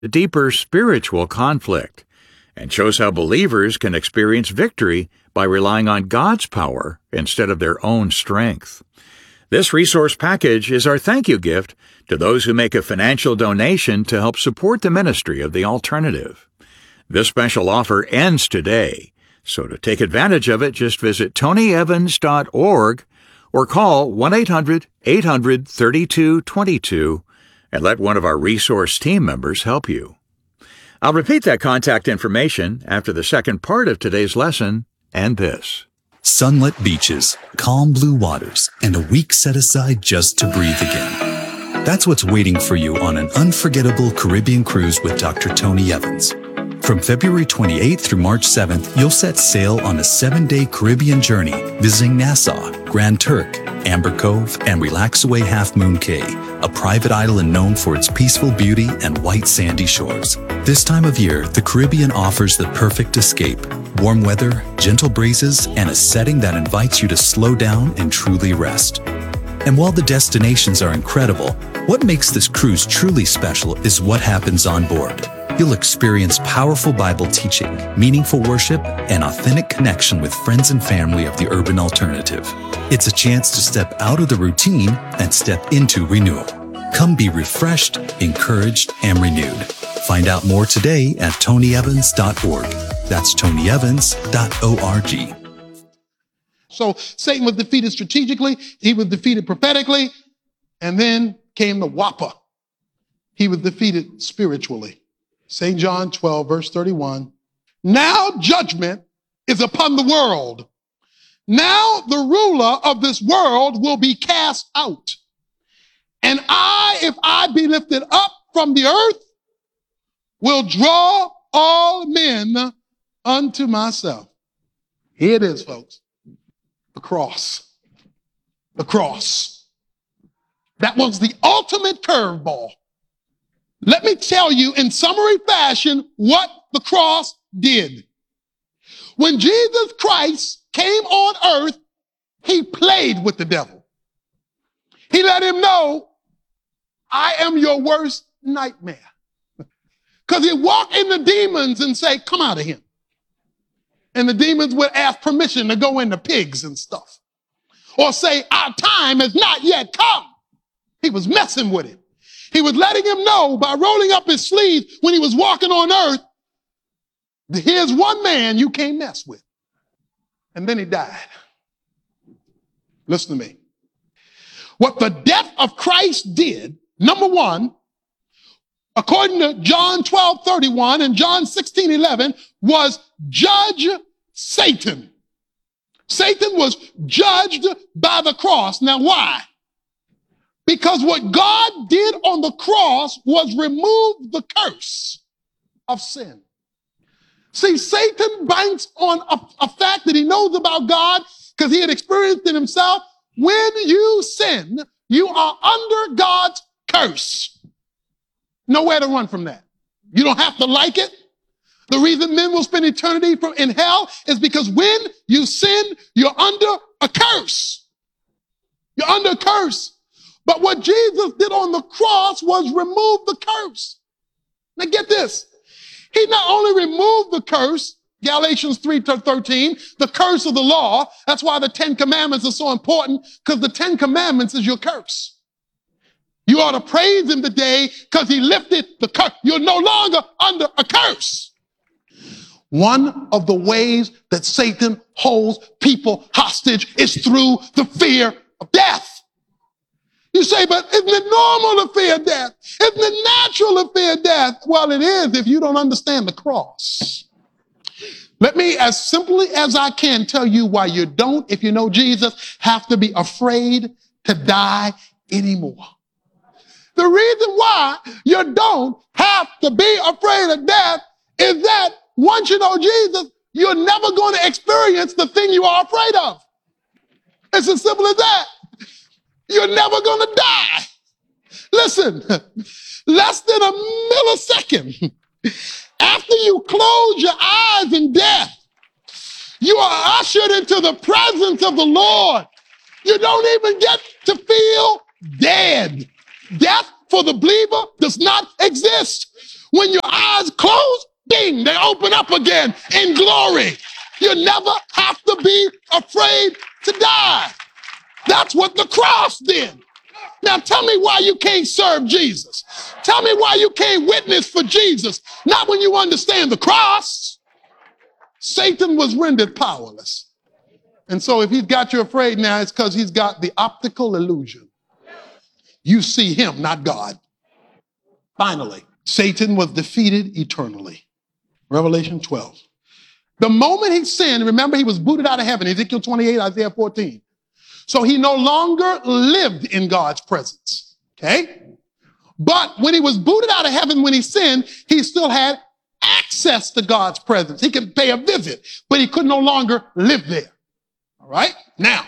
deeper spiritual conflict and shows how believers can experience victory by relying on God's power instead of their own strength. This resource package is our thank you gift to those who make a financial donation to help support the ministry of The Alternative. This special offer ends today, so to take advantage of it, just visit tonyevans.org or call 1-800-800-3222 and let one of our resource team members help you. I'll repeat that contact information after the second part of today's lesson and this. Sunlit beaches, calm blue waters, and a week set aside just to breathe again. That's what's waiting for you on an unforgettable Caribbean cruise with Dr. Tony Evans. From February 28th through March 7th, you'll set sail on a 7-day Caribbean journey visiting Nassau, Grand Turk, Amber Cove, and Relaxaway Half Moon Cay, a private island known for its peaceful beauty and white sandy shores. This time of year, the Caribbean offers the perfect escape. Warm weather, gentle breezes, and a setting that invites you to slow down and truly rest. And while the destinations are incredible, what makes this cruise truly special is what happens on board. You'll experience powerful Bible teaching, meaningful worship, and authentic connection with friends and family of the urban alternative. It's a chance to step out of the routine and step into renewal. Come be refreshed, encouraged, and renewed. Find out more today at tonyevans.org. That's tonyevans.org. So Satan was defeated strategically, he was defeated prophetically, and then came the whopper. He was defeated spiritually. St. John 12, verse 31. Now judgment is upon the world. Now the ruler of this world will be cast out. And I, if I be lifted up from the earth, will draw all men unto myself. Here it is, folks. The cross. The cross. That was the ultimate curveball. Let me tell you in summary fashion what the cross did. When Jesus Christ came on earth, he played with the devil. He let him know, I am your worst nightmare. Because he'd walk in the demons and say, come out of him. And the demons would ask permission to go into pigs and stuff. Or say, our time has not yet come. He was messing with him. He was letting him know by rolling up his sleeve when he was walking on earth, here's one man you can't mess with. And then he died. Listen to me. What the death of Christ did, number one, according to John 12:31 and John 16:11, was judge Satan. Satan was judged by the cross. Now why? Because what God did on the cross was remove the curse of sin. See, Satan banks on a fact that he knows about God because he had experienced it himself. When you sin, you are under God's curse. Nowhere to run from that. You don't have to like it. The reason men will spend eternity in hell is because when you sin, you're under a curse. You're under a curse. But what Jesus did on the cross was remove the curse. Now get this. He not only removed the curse, Galatians 3:13, the curse of the law. That's why the 10 Commandments are so important, because the 10 Commandments is your curse. You ought to praise him today because he lifted the curse. You're no longer under a curse. One of the ways that Satan holds people hostage is through the fear of death. You say, but isn't it normal to fear death? Isn't it natural to fear death? Well, it is if you don't understand the cross. Let me, as simply as I can, tell you why you don't, if you know Jesus, have to be afraid to die anymore. The reason why you don't have to be afraid of death is that once you know Jesus, you're never going to experience the thing you are afraid of. It's as simple as that. You're never going to die. Listen, less than a millisecond after you close your eyes in death, you are ushered into the presence of the Lord. You don't even get to feel dead. Death for the believer does not exist. When your eyes close, ding, they open up again in glory. You never have to be afraid to die. That's what the cross did. Now tell me why you can't serve Jesus. Tell me why you can't witness for Jesus. Not when you understand the cross. Satan was rendered powerless. And so if he's got you afraid now, it's because he's got the optical illusion. You see him, not God. Finally, Satan was defeated eternally. Revelation 12. The moment he sinned, remember he was booted out of heaven, Ezekiel 28, Isaiah 14. So he no longer lived in God's presence, okay? But when he was booted out of heaven when he sinned, he still had access to God's presence. He could pay a visit, but he could no longer live there, all right? Now,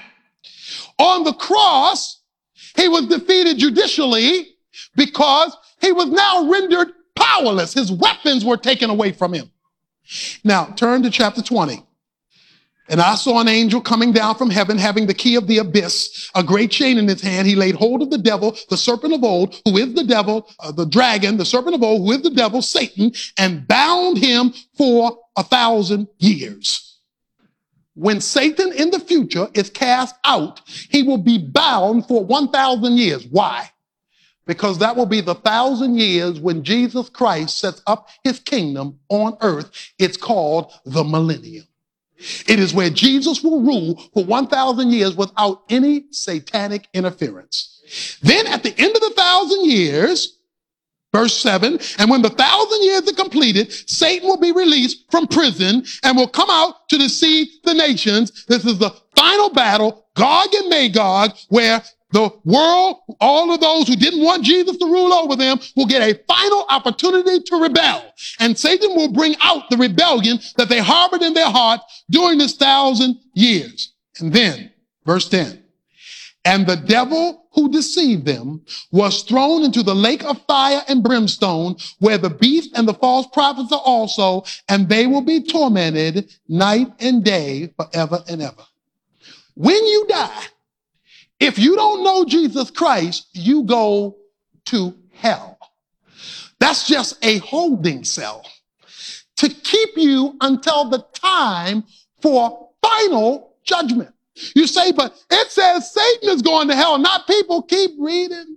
on the cross, he was defeated judicially because he was now rendered powerless. His weapons were taken away from him. Now, turn to chapter 20. And I saw an angel coming down from heaven, having the key of the abyss, a great chain in his hand. He laid hold of the devil, the serpent of old, who is the devil, the dragon, the serpent of old, who is the devil, Satan, and bound him for 1,000 years. When Satan in the future is cast out, he will be bound for 1,000 years. Why? Because that will be the 1,000 years when Jesus Christ sets up his kingdom on earth. It's called the millennium. It is where Jesus will rule for 1,000 years without any satanic interference. Then at the end of the 1,000 years, verse 7, and when the 1,000 years are completed, Satan will be released from prison and will come out to deceive the nations. This is the final battle, Gog and Magog, where the world, all of those who didn't want Jesus to rule over them, will get a final opportunity to rebel. And Satan will bring out the rebellion that they harbored in their heart during this 1,000 years. And then, verse 10, and the devil who deceived them was thrown into the lake of fire and brimstone, where the beast and the false prophets are also, and they will be tormented night and day forever and ever. When you die, if you don't know Jesus Christ, you go to hell. That's just a holding cell to keep you until the time for final judgment. You say, but it says Satan is going to hell, not people. Keep reading.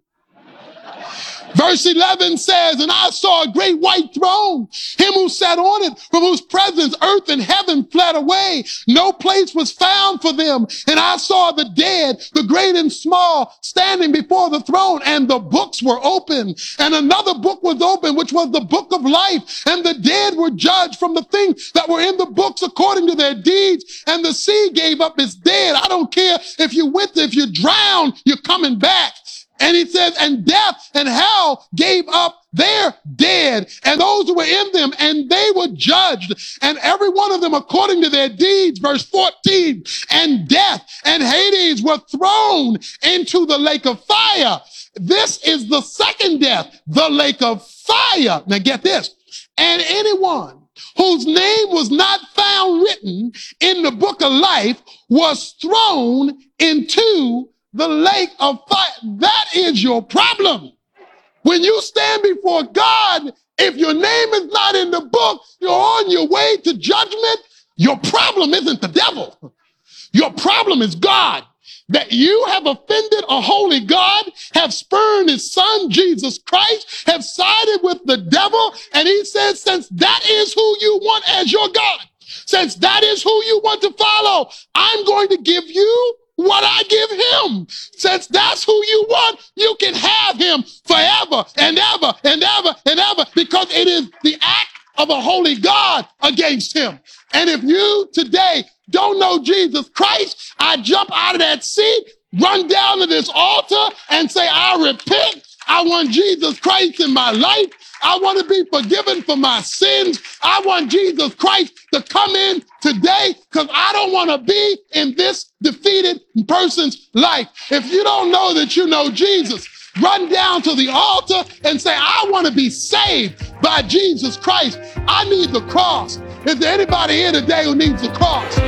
Verse 11 says, and I saw a great white throne, him who sat on it, from whose presence earth and heaven fled away. No place was found for them. And I saw the dead, the great and small, standing before the throne, and the books were open. And another book was open, which was the book of life. And the dead were judged from the things that were in the books according to their deeds. And the sea gave up its dead. I don't care if you drown, you're coming back. And he says, and death and hell gave up their dead, and those who were in them, and they were judged, and every one of them according to their deeds. Verse 14, and death and Hades were thrown into the lake of fire. This is the second death, the lake of fire. Now get this. And anyone whose name was not found written in the book of life was thrown into the lake of fire. That is your problem. When you stand before God, if your name is not in the book, you're on your way to judgment. Your problem isn't the devil. Your problem is God. That you have offended a holy God, have spurned his son, Jesus Christ, have sided with the devil. And he says, since that is who you want as your God, since that is who you want to follow, I'm going to give you what I give him. Since that's who you want, you can have him forever and ever and ever and ever, because it is the act of a holy God against him. And if you today don't know Jesus Christ, I jump out of that seat, run down to this altar and say, I repent. I want Jesus Christ in my life. I want to be forgiven for my sins. I want Jesus Christ to come in today, because I don't want to be in this defeated person's life. If you don't know that you know Jesus, run down to the altar and say, I want to be saved by Jesus Christ. I need the cross. Is there anybody here today who needs the cross?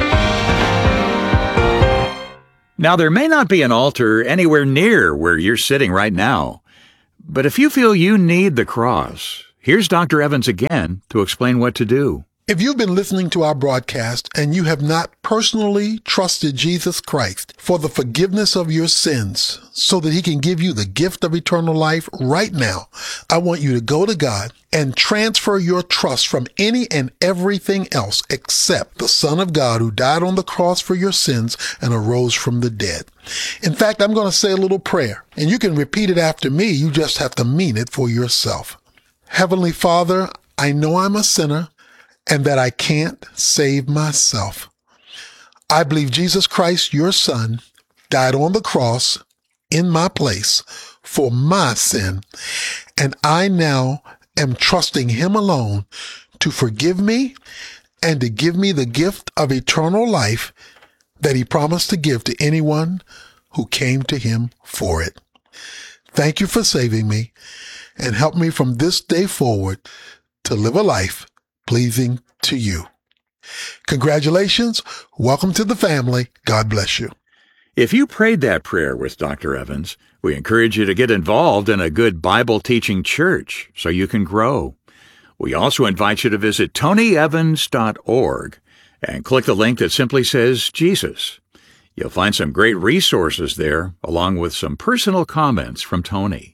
Now, there may not be an altar anywhere near where you're sitting right now, but if you feel you need the cross, here's Dr. Evans again to explain what to do. If you've been listening to our broadcast and you have not personally trusted Jesus Christ for the forgiveness of your sins so that he can give you the gift of eternal life right now, I want you to go to God and transfer your trust from any and everything else except the Son of God who died on the cross for your sins and arose from the dead. In fact, I'm going to say a little prayer, and you can repeat it after me. You just have to mean it for yourself. Heavenly Father, I know I'm a sinner and that I can't save myself. I believe Jesus Christ, your Son, died on the cross in my place for my sin, and I now am trusting him alone to forgive me and to give me the gift of eternal life that he promised to give to anyone who came to him for it. Thank you for saving me, and help me from this day forward to live a life pleasing to you. Congratulations. Welcome to the family. God bless you. If you prayed that prayer with Dr. Evans, we encourage you to get involved in a good Bible-teaching church so you can grow. We also invite you to visit tonyevans.org and click the link that simply says Jesus. You'll find some great resources there, along with some personal comments from Tony.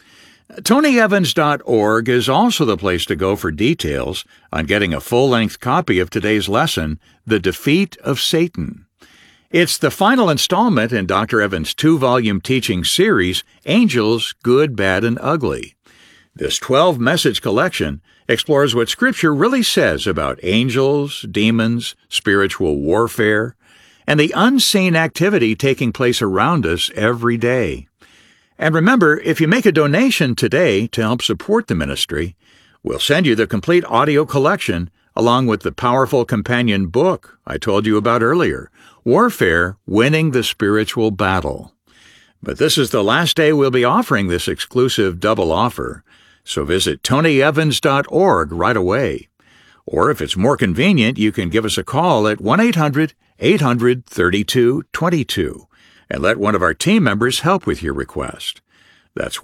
TonyEvans.org is also the place to go for details on getting a full-length copy of today's lesson, The Defeat of Satan. It's the final installment in Dr. Evans' 2-volume teaching series, Angels, Good, Bad, and Ugly. This 12-message collection explores what Scripture really says about angels, demons, spiritual warfare, and the unseen activity taking place around us every day. And remember, if you make a donation today to help support the ministry, we'll send you the complete audio collection along with the powerful companion book I told you about earlier, Warfare, Winning the Spiritual Battle. But this is the last day we'll be offering this exclusive double offer, so visit tonyevans.org right away. Or if it's more convenient, you can give us a call at 1-800-800-3222. and let one of our team members help with your request. That's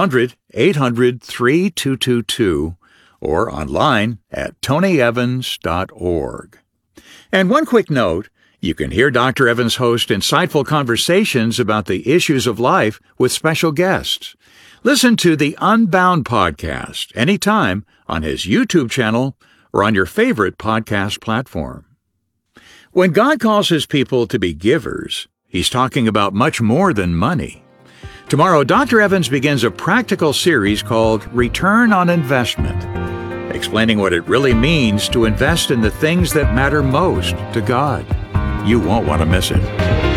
1-800-800-3222 or online at tonyevans.org. And one quick note, you can hear Dr. Evans host insightful conversations about the issues of life with special guests. Listen to the Unbound podcast anytime on his YouTube channel or on your favorite podcast platform. When God calls his people to be givers, he's talking about much more than money. Tomorrow, Dr. Evans begins a practical series called Return on Investment, explaining what it really means to invest in the things that matter most to God. You won't want to miss it.